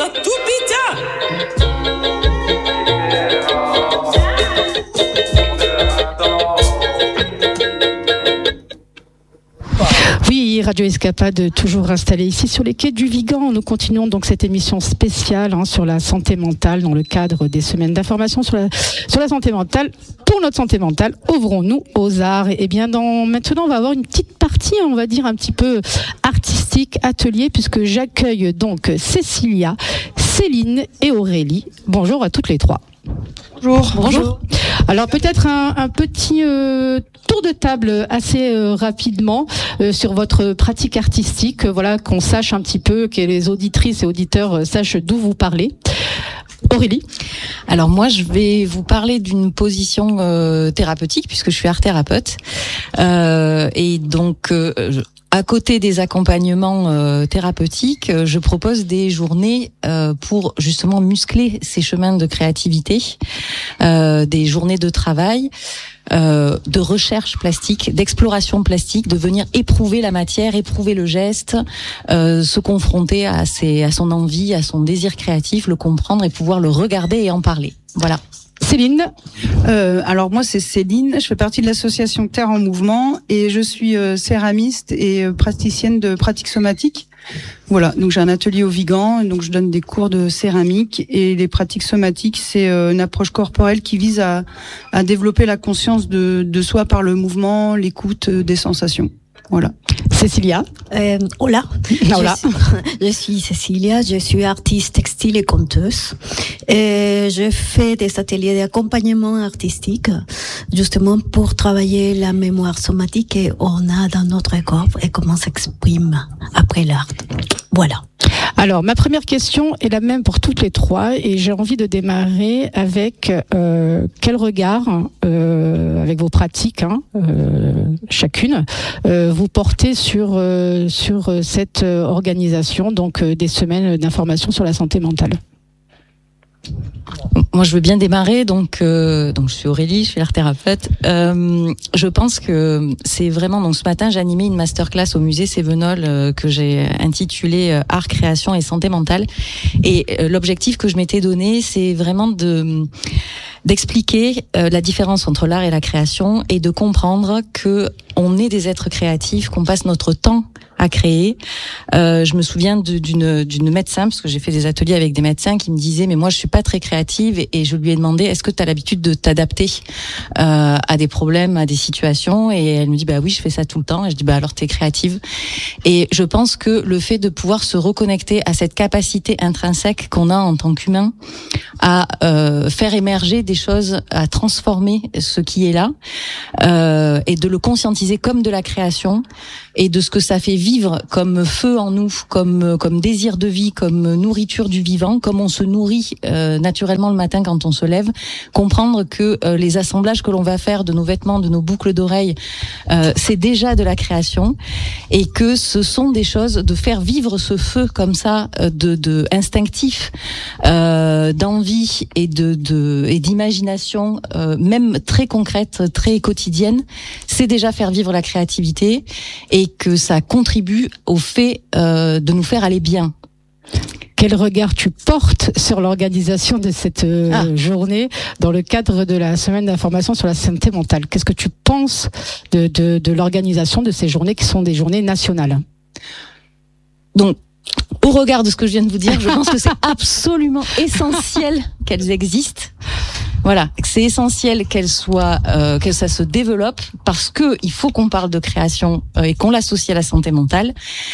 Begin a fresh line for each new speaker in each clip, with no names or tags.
Pita tout pita.
Oui, Radio Escapade, toujours installée ici sur les quais du Vigan. Nous continuons donc cette émission spéciale sur la santé mentale dans le cadre des semaines d'information sur la santé mentale. Pour notre santé mentale, ouvrons-nous aux arts. Et bien, maintenant, on va avoir une petite partie, on va dire un petit peu artistique, atelier, puisque j'accueille donc Cécilia, Céline et Aurélie. Bonjour à toutes les trois. Bonjour. Alors peut-être un petit tour de table assez rapidement sur votre pratique artistique, voilà, qu'on sache un petit peu, que les auditrices et auditeurs sachent d'où vous parlez. Aurélie.
Alors moi, je vais vous parler d'une position thérapeutique puisque je suis art thérapeute et donc à côté des accompagnements thérapeutiques, je propose des journées pour justement muscler ces chemins de créativité, des journées de travail, de recherche plastique, d'exploration plastique, de venir éprouver la matière, éprouver le geste, se confronter à son envie, à son désir créatif, le comprendre et pouvoir le regarder et en parler. Voilà.
Céline.
Alors moi c'est Céline, je fais partie de l'association Terre en Mouvement et je suis céramiste et praticienne de pratique somatique. Voilà, donc j'ai un atelier au Vigan, donc je donne des cours de céramique et les pratiques somatiques, c'est une approche corporelle qui vise à développer la conscience de soi par le mouvement, l'écoute des sensations. Voilà.
Cécilia.
Hola.
Hola.
Je suis Cécilia, je suis artiste textile et conteuse. Et je fais des ateliers d'accompagnement artistique, justement pour travailler la mémoire somatique qu'on a dans notre corps et comment s'exprime après l'art. Voilà.
Alors, ma première question est la même pour toutes les trois et j'ai envie de démarrer avec quel regard, avec vos pratiques, chacune, vous portez sur cette organisation donc des semaines d'information sur la santé mentale.
Moi, je veux bien démarrer. Donc je suis Aurélie, je suis art thérapeute. Je pense que c'est vraiment. Donc, ce matin, j'ai animé une masterclass au musée Sévenol que j'ai intitulée Art, création et santé mentale. Et l'objectif que je m'étais donné, c'est vraiment d'expliquer la différence entre l'art et la création et de comprendre que on est des êtres créatifs, qu'on passe notre temps à créer. Je me souviens d'une médecin, parce que j'ai fait des ateliers avec des médecins qui me disaient mais moi je suis pas très créative et je lui ai demandé est-ce que tu as l'habitude de t'adapter à des problèmes, à des situations, et elle me dit bah oui, je fais ça tout le temps, et je dis bah alors t'es créative. Et je pense que le fait de pouvoir se reconnecter à cette capacité intrinsèque qu'on a en tant qu'humain à faire émerger des choses, à transformer ce qui est là, et de le conscientiser comme de la création et de ce que ça fait vivre comme feu en nous, comme désir de vie, comme nourriture du vivant, comme on se nourrit naturellement le matin quand on se lève. Comprendre que les assemblages que l'on va faire de nos vêtements, de nos boucles d'oreilles, c'est déjà de la création, et que ce sont des choses de faire vivre ce feu comme ça, de instinctif, d'envie et d'imagination, même très concrète, très quotidienne. C'est déjà faire vivre la créativité, et que ça contribue au fait de nous faire aller bien.
Quel regard tu portes sur l'organisation de cette journée dans le cadre de la semaine d'information sur la santé mentale? Qu'est-ce que tu penses de l'organisation de ces journées qui sont des journées nationales?
Donc, au regard de ce que je viens de vous dire, je pense que c'est absolument essentiel qu'elles existent. Voilà, c'est essentiel que ça se développe, parce que il faut qu'on parle de création et qu'on l'associe à la santé mentale.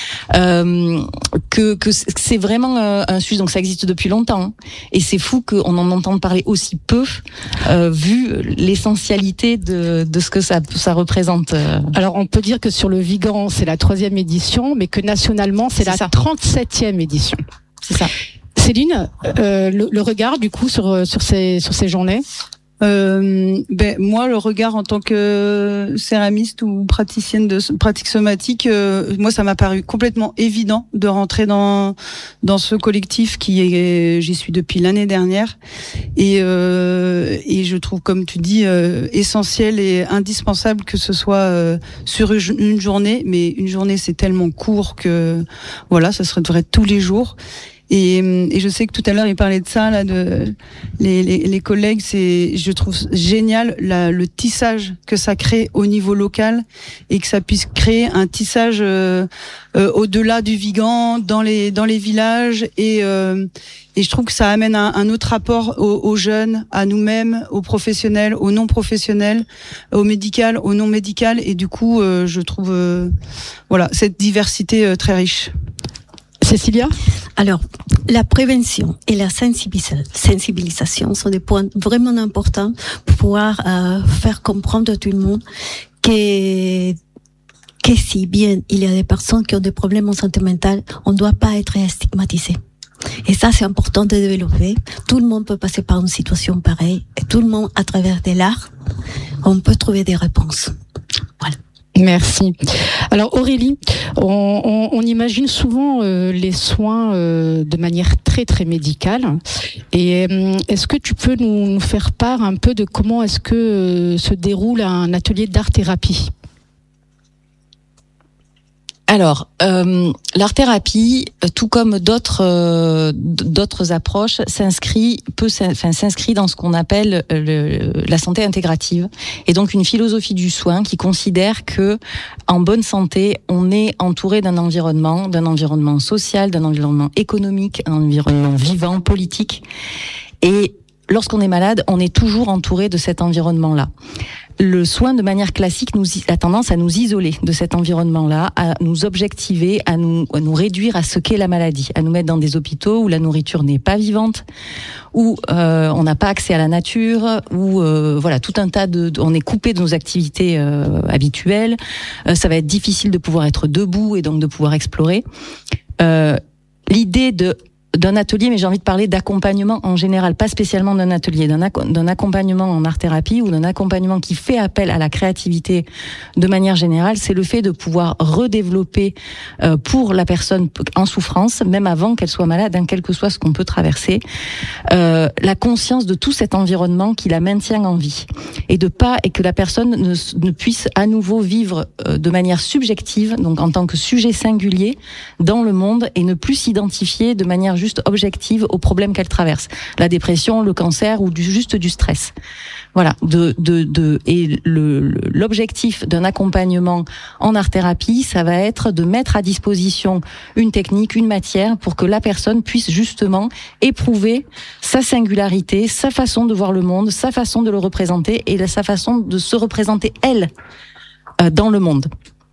Que c'est vraiment un sujet. Donc ça existe depuis longtemps, hein, et c'est fou qu'on en entende parler aussi peu, vu l'essentialité de ce que ça représente.
Alors on peut dire que sur le Vigan, c'est la 3e édition, mais que nationalement, c'est la 37e édition.
C'est ça.
Céline, le regard du coup sur ces journées?
Moi, le regard en tant que céramiste ou praticienne de pratique somatique, moi, ça m'a paru complètement évident de rentrer dans ce collectif j'y suis depuis l'année dernière, et je trouve, comme tu dis, essentiel et indispensable que ce soit sur une journée, mais une journée c'est tellement court que voilà, ça devrait être tous les jours. Et je sais que tout à l'heure, il parlait de ça, là, de les collègues. Je trouve génial le tissage que ça crée au niveau local et que ça puisse créer un tissage au-delà du Vigan, dans les villages et je trouve que ça amène un autre rapport aux jeunes, à nous-mêmes, aux professionnels, aux non-professionnels, au médical, au non-médical. Et du coup, je trouve cette diversité très riche.
Cécilia ?
Alors, la prévention et la sensibilisation sont des points vraiment importants pour pouvoir faire comprendre à tout le monde que si bien il y a des personnes qui ont des problèmes en santé mentale, on ne doit pas être stigmatisé. Et ça, c'est important de développer. Tout le monde peut passer par une situation pareille. Et tout le monde, à travers de l'art, on peut trouver des réponses. Voilà.
Merci. Alors Aurélie, on imagine souvent les soins de manière très très médicale. Et est-ce que tu peux nous faire part un peu de comment est-ce que se déroule un atelier d'art-thérapie ?
Alors, l'art-thérapie, tout comme d'autres approches, s'inscrit dans ce qu'on appelle la santé intégrative, et donc une philosophie du soin qui considère que, en bonne santé, on est entouré d'un environnement social, d'un environnement économique, un environnement vivant, politique, et lorsqu'on est malade, on est toujours entouré de cet environnement-là. Le soin, de manière classique, a tendance à nous isoler de cet environnement-là, à nous objectiver, à nous réduire à ce qu'est la maladie, à nous mettre dans des hôpitaux où la nourriture n'est pas vivante, où on n'a pas accès à la nature, où tout un tas on est coupé de nos activités habituelles. Ça va être difficile de pouvoir être debout et donc de pouvoir explorer. L'idée d'un atelier, mais j'ai envie de parler d'accompagnement en général, pas spécialement d'un atelier, d'un accompagnement en art-thérapie ou d'un accompagnement qui fait appel à la créativité de manière générale, c'est le fait de pouvoir redévelopper pour la personne en souffrance, même avant qu'elle soit malade, quel que soit ce qu'on peut traverser, la conscience de tout cet environnement qui la maintient en vie et que la personne ne puisse à nouveau vivre de manière subjective, donc en tant que sujet singulier dans le monde et ne plus s'identifier de manière juste objective aux problèmes qu'elle traverse, la dépression, le cancer ou juste du stress. Voilà. Et l'objectif d'un accompagnement en art-thérapie, ça va être de mettre à disposition une technique, une matière pour que la personne puisse justement éprouver sa singularité, sa façon de voir le monde, sa façon de le représenter et sa façon de se représenter elle dans le monde.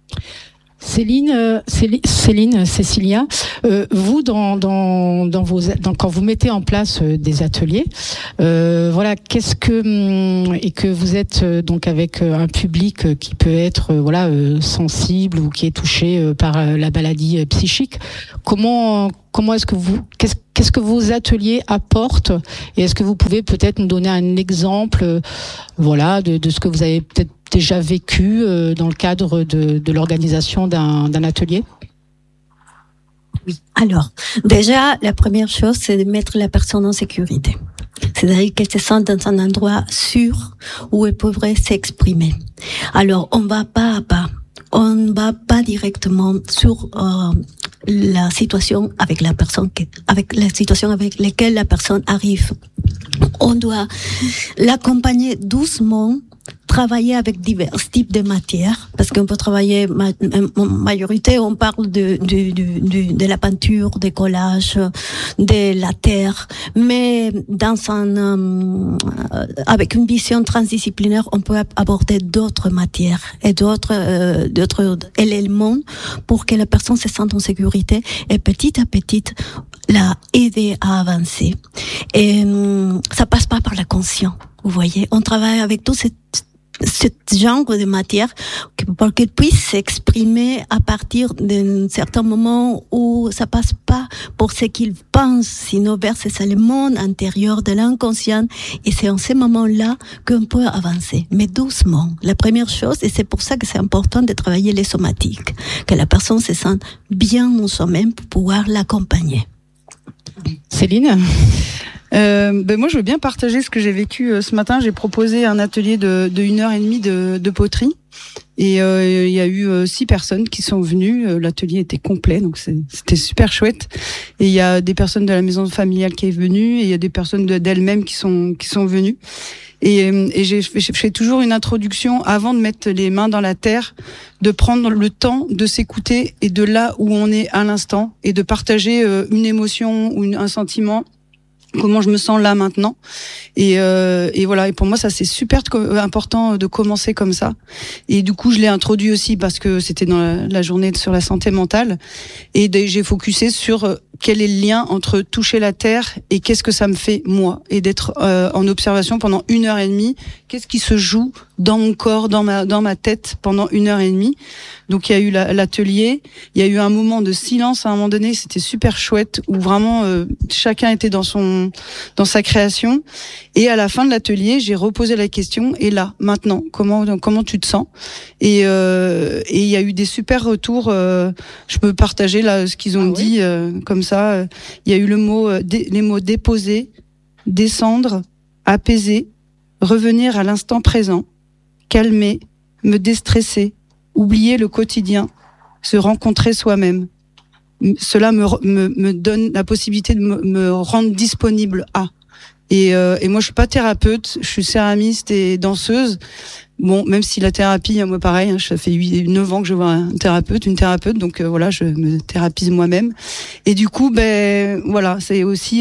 Cécilia, vous quand vous mettez en place des ateliers, qu'est-ce que et que vous êtes donc avec un public qui peut être sensible ou qui est touché par la maladie psychique, comment est-ce que qu'est-ce que vos ateliers apportent, et est-ce que vous pouvez peut-être nous donner un exemple de ce que vous avez peut-être déjà vécu dans le cadre de l'organisation d'un atelier ?
Oui. Alors, déjà, la première chose, c'est de mettre la personne en sécurité. C'est-à-dire qu'elle se sente dans un endroit sûr où elle pourrait s'exprimer. Alors, on va pas à pas. On ne va pas directement sur la situation avec la situation avec laquelle la personne arrive. On doit l'accompagner doucement, travailler avec divers types de matières, parce qu'on peut travailler, en majorité, on parle de la peinture, des collages, de la terre, mais avec une vision transdisciplinaire, on peut aborder d'autres matières et d'autres éléments pour que la personne se sente en sécurité et petit à petit la aider à avancer. Et ça passe pas par la conscience. Vous voyez, on travaille avec tout ce genre de matière pour qu'elle puisse s'exprimer à partir d'un certain moment où ça passe pas pour ce qu'il pense, sinon vers ces éléments intérieurs de l'inconscient. Et c'est en ces moments-là qu'on peut avancer, mais doucement. La première chose, et c'est pour ça que c'est important de travailler les somatiques, que la personne se sente bien en soi-même pour pouvoir l'accompagner.
Céline ?
Moi, je veux bien partager ce que j'ai vécu ce matin. J'ai proposé un atelier de 1h30 de poterie. Et il y a eu 6 personnes qui sont venues. L'atelier était complet, donc c'était super chouette. Et il y a des personnes de la maison familiale qui est venue, et il y a des personnes d'elles-mêmes qui sont venues. Et j'ai fait toujours une introduction avant de mettre les mains dans la terre, de prendre le temps de s'écouter et de là où on est à l'instant, et de partager une émotion ou un sentiment. Comment je me sens là maintenant, et voilà. Et pour moi, ça c'est super important de commencer comme ça. Et du coup, je l'ai introduit aussi parce que c'était dans la journée sur la santé mentale, et j'ai focusé sur quel est le lien entre toucher la terre et qu'est-ce que ça me fait moi, et d'être en observation pendant 1h30. Qu'est-ce qui se joue dans mon corps, dans ma tête pendant 1h30. Donc il y a eu l'atelier, il y a eu un moment de silence à un moment donné, c'était super chouette, où vraiment chacun était dans sa création. Et à la fin de l'atelier, j'ai reposé la question, et là, maintenant, comment tu te sens? Et il y a eu des super retours. Je peux partager là ce qu'ils ont dit comme ça. Il y a eu les mots déposer, descendre, apaiser, revenir à l'instant présent, calmer, me déstresser, oublier le quotidien, se rencontrer soi-même. Cela me donne la possibilité de me rendre disponible à. Et moi, je suis pas thérapeute, je suis céramiste et danseuse. Bon, même si la thérapie, moi pareil, ça fait 9 ans que je vois une thérapeute, donc voilà, je me thérapise moi-même. Et du coup, voilà, c'est aussi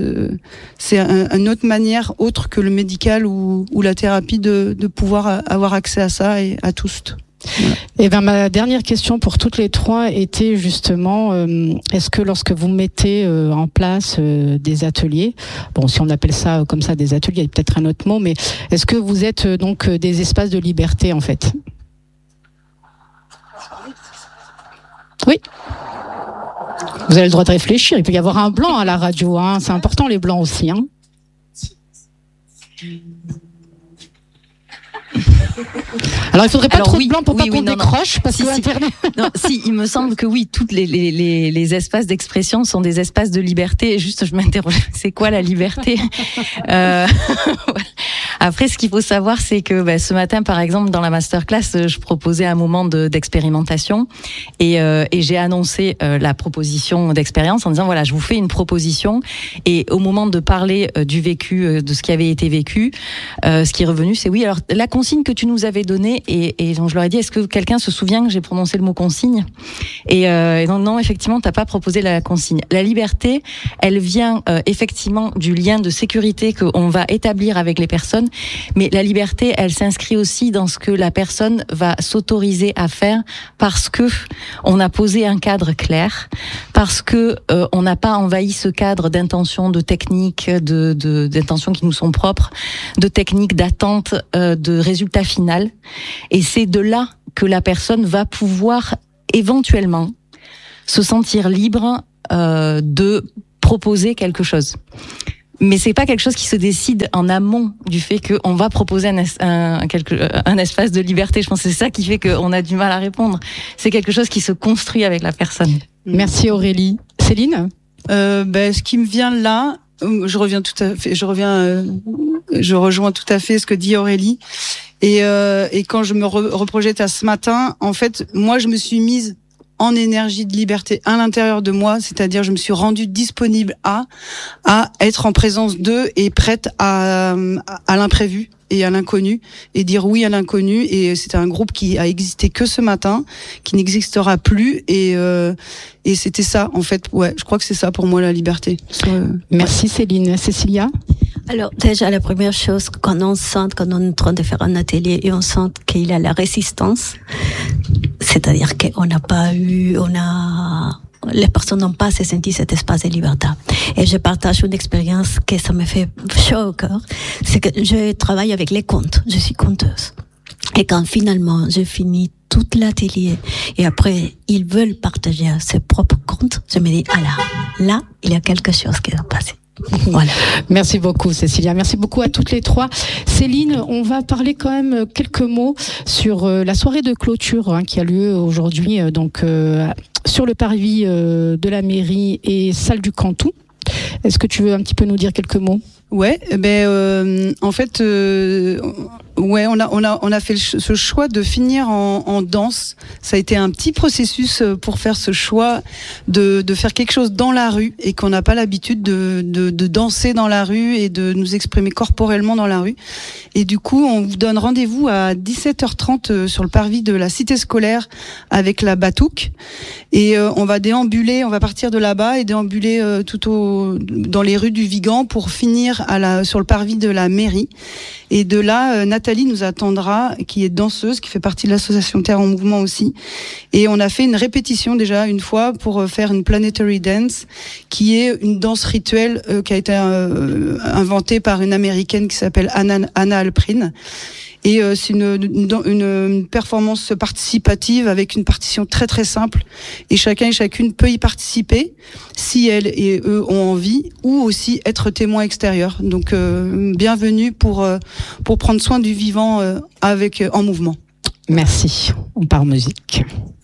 c'est une autre manière autre que le médical ou la thérapie de pouvoir avoir accès à ça et à tous. Voilà.
Et ma dernière question pour toutes les trois était justement, est-ce que lorsque vous mettez en place des ateliers, bon, si on appelle ça comme ça des ateliers, il y a peut-être un autre mot, mais est-ce que vous êtes donc des espaces de liberté en fait? Oui. Vous avez le droit de réfléchir. Il peut y avoir un blanc à la radio, hein. C'est important les blancs aussi, hein. Alors il faudrait pas trop de blanc pour pas qu'on décroche, parce que Internet...
Si, il me semble que oui, toutes les espaces d'expression sont des espaces de liberté. Juste, je m'interroge, c'est quoi la liberté? Après, ce qu'il faut savoir, c'est que ce matin, par exemple, dans la masterclass, je proposais un moment d'expérimentation, et j'ai annoncé la proposition d'expérience en disant voilà, je vous fais une proposition, et au moment de parler du vécu, de ce qui avait été vécu, ce qui est revenu, c'est oui. Alors la consigne que tu nous avais donnée, et donc je leur ai dit, est-ce que quelqu'un se souvient que j'ai prononcé le mot consigne? Et donc non, effectivement, t'as pas proposé la consigne. La liberté, elle vient effectivement du lien de sécurité qu'on va établir avec les personnes, mais la liberté, elle s'inscrit aussi dans ce que la personne va s'autoriser à faire, parce que on a posé un cadre clair, parce que on n'a pas envahi ce cadre d'intentions, de techniques, d'intentions qui nous sont propres, de techniques, d'attente, de résultat final. Et c'est de là que la personne va pouvoir éventuellement se sentir libre de proposer quelque chose. Mais c'est pas quelque chose qui se décide en amont du fait qu'on va proposer un espace de liberté. Je pense que c'est ça qui fait qu'on a du mal à répondre. C'est quelque chose qui se construit avec la personne.
Merci Aurélie. Céline?
Ce qui me vient là, je rejoins tout à fait ce que dit Aurélie. Et quand je me reprojette à ce matin, en fait, moi, je me suis mise en énergie de liberté à l'intérieur de moi, c'est-à-dire je me suis rendue disponible à être en présence d'eux et prête à l'imprévu et à l'inconnu, et dire oui à l'inconnu. Et c'était un groupe qui a existé que ce matin, qui n'existera plus, et c'était ça en fait. Ouais, je crois que c'est ça pour moi la liberté.
Merci Céline. Cécilia?
Alors déjà, la première chose, quand on est en train de faire un atelier et on sent qu'il y a la résistance, c'est-à-dire qu'on n'a pas les personnes n'ont pas senti cet espace de liberté. Et je partage une expérience que ça me fait chaud au cœur, c'est que je travaille avec les contes, je suis conteuse. Et quand finalement je finis tout l'atelier et après ils veulent partager ses propres contes, je me dis, là, il y a quelque chose qui va passer. Voilà.
Merci beaucoup Cécilia, merci beaucoup à toutes les trois. Céline, on va parler quand même quelques mots sur la soirée de clôture qui a lieu aujourd'hui sur le parvis de la mairie et salle du Cantou. Est-ce que tu veux un petit peu nous dire quelques mots ?
Ouais, en fait, on a fait ce choix de finir en danse. Ça a été un petit processus pour faire ce choix de faire quelque chose dans la rue et qu'on n'a pas l'habitude de danser dans la rue et de nous exprimer corporellement dans la rue. Et du coup, on vous donne rendez-vous à 17h30 sur le parvis de la cité scolaire avec la Batouk. Et on va partir de là-bas et déambuler dans les rues du Vigan pour finir sur le parvis de la mairie. Et de là, Nathalie nous attendra, qui est danseuse, qui fait partie de l'association Terre en Mouvement aussi. Et on a fait une répétition déjà une fois pour faire une Planetary Dance, qui est une danse rituelle qui a été inventée par une américaine qui s'appelle Anna Alprin. Et c'est une performance participative avec une partition très très simple. Et chacun et chacune peut y participer si elle et eux ont envie, ou aussi être témoin extérieur. Donc bienvenue pour prendre soin du vivant en mouvement.
Merci. On part en musique.